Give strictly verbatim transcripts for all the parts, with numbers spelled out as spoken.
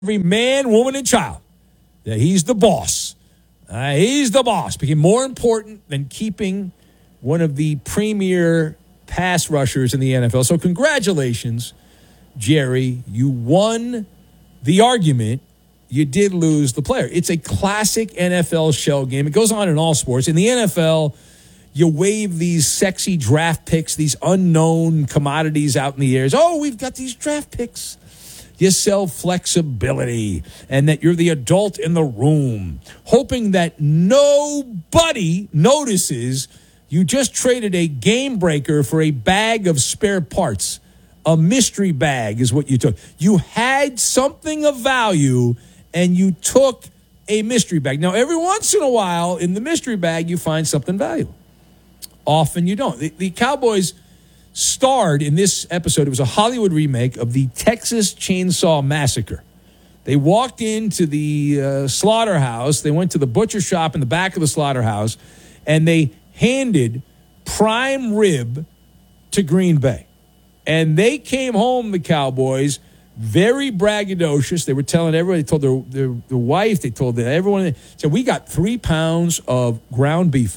every man, woman, and child that he's the boss. Uh, he's the boss. Became more important than keeping one of the premier pass rushers in the N F L. So congratulations, Jerry. You won the argument. You did lose the player. It's a classic N F L shell game. It goes on in all sports. In the N F L, you wave these sexy draft picks, these unknown commodities out in the air. Oh, we've got these draft picks. You sell flexibility and that you're the adult in the room, hoping that nobody notices you just traded a game breaker for a bag of spare parts. A mystery bag is what you took. You had something of value and you took a mystery bag. Now, every once in a while in the mystery bag, you find something valuable. Often you don't. The, the Cowboys starred in this episode. It was a Hollywood remake of the Texas Chainsaw Massacre. They walked into the uh, slaughterhouse. They went to the butcher shop in the back of the slaughterhouse, and they handed prime rib to Green Bay. And they came home, the Cowboys, very braggadocious. They were telling everybody, they told their, their, their wife, they told everyone, they said, we got three pounds of ground beef.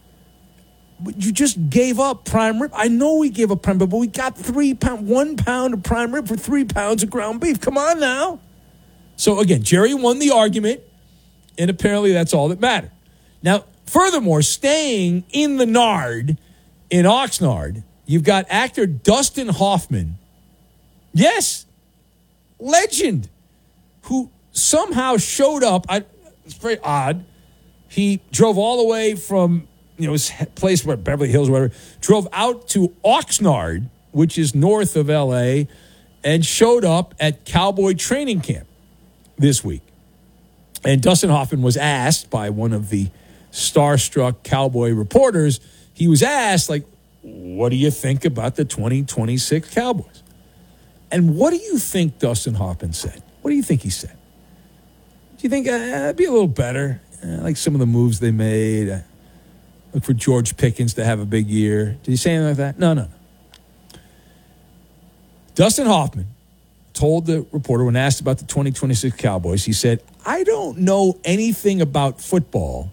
But you just gave up prime rib. I know we gave up prime rib, but we got three pound, one pound of prime rib for three pounds of ground beef. Come on now. So again, Jerry won the argument, and apparently that's all that mattered. Now, furthermore, staying in the Nard, in Oxnard, you've got actor Dustin Hoffman. Yes, legend, who somehow showed up. I, it's very odd. He drove all the way from, you know, his place where Beverly Hills or whatever, drove out to Oxnard, which is north of L A, and showed up at Cowboy training camp this week. And Dustin Hoffman was asked by one of the starstruck Cowboy reporters, he was asked, like, what do you think about the twenty twenty-six Cowboys? And what do you think Dustin Hoffman said? What do you think he said? Do you think uh, it'd be a little better? Uh, like some of the moves they made. Uh, look for George Pickens to have a big year. Did he say anything like that? No, no, no. Dustin Hoffman told the reporter when asked about the twenty twenty-six Cowboys, he said, I don't know anything about football.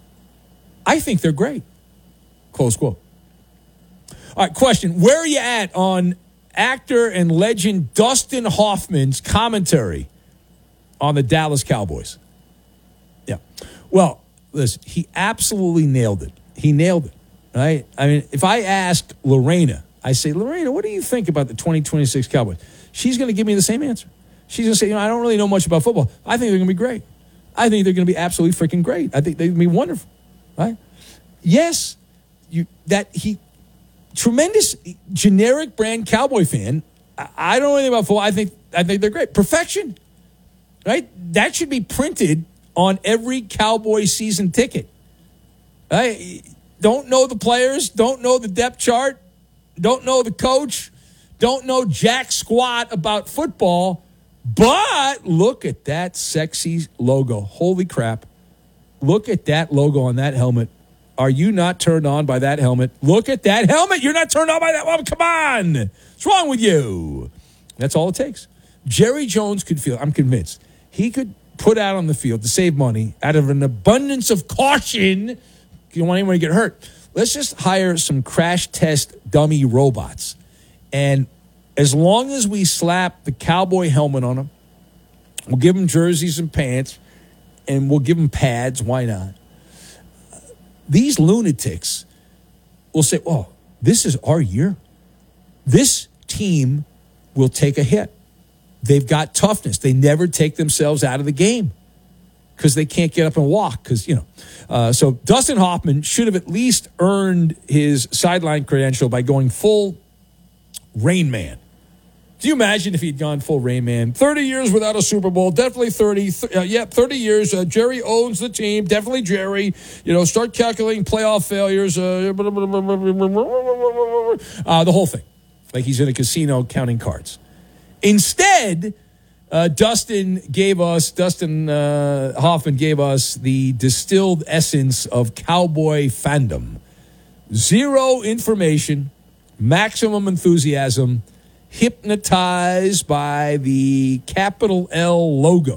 I think they're great. Close quote. All right, question. Where are you at on actor and legend Dustin Hoffman's commentary on the Dallas Cowboys? Yeah. Well, listen, he absolutely nailed it. He nailed it, right? I mean, if I ask Lorena, I say, Lorena, what do you think about the twenty twenty-six Cowboys? She's going to give me the same answer. She's going to say, you know, I don't really know much about football. I think they're going to be great. I think they're going to be absolutely freaking great. I think they're going to be wonderful, right? Yes, you that he... Tremendous generic brand Cowboy fan. I don't know anything about football. I think I think they're great. Perfection, right? That should be printed on every Cowboy season ticket. Right? Don't know the players. Don't know the depth chart. Don't know the coach. Don't know jack squat about football. But look at that sexy logo. Holy crap. Look at that logo on that helmet. Are you not turned on by that helmet? Look at that helmet. You're not turned on by that. Well, come on. What's wrong with you? That's all it takes. Jerry Jones could feel, I'm convinced, he could put out on the field to save money out of an abundance of caution. You don't want anyone to get hurt. Let's just hire some crash test dummy robots. And as long as we slap the Cowboy helmet on them, we'll give them jerseys and pants, and we'll give them pads. Why not? These lunatics will say, oh, this is our year. This team will take a hit. They've got toughness. They never take themselves out of the game because they can't get up and walk because, you know. Uh, so Dustin Hoffman should have at least earned his sideline credential by going full Rain Man. Do you imagine if he'd gone full Rain Man? thirty years without a Super Bowl, definitely thirty. Th- uh, yeah, thirty years. Uh, Jerry owns the team, definitely Jerry. You know, start calculating playoff failures. Uh, uh, the whole thing. Like he's in a casino counting cards. Instead, uh, Dustin gave us, Dustin uh, Hoffman gave us the distilled essence of Cowboy fandom. Zero information, maximum enthusiasm, hypnotized by the capital L logo.